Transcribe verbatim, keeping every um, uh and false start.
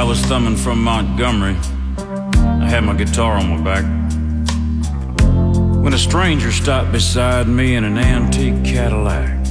was thumbing from Montgomery. I had my guitar on my back when a stranger stopped beside me in an antique Cadillac.